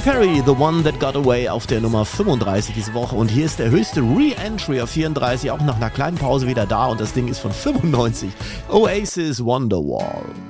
Perry, The One That Got Away auf der Nummer 35 diese Woche. Und hier ist der höchste Re-Entry auf 34, auch nach einer kleinen Pause wieder da. Und das Ding ist von 95. Oasis Wonderwall.